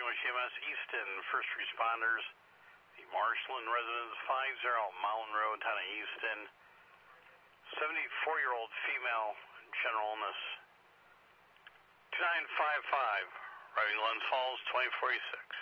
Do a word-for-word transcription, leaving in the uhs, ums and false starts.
Snohomish E M S Easton, first responders. The Marshland residence, five zero Mountain Road, town of Easton. seventy-four-year-old female, general illness. two nine five five, arriving Glens Falls, twenty forty-six.